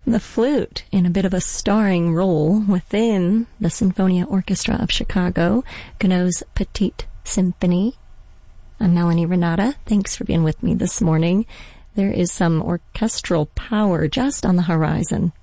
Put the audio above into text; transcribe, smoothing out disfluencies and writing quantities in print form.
the flute in a bit of a starring role within the Sinfonia Orchestra of Chicago, Gounod's Petite Symphony. I'm Melanie Renata. Thanks for being with me this morning. There is some orchestral power just on the horizon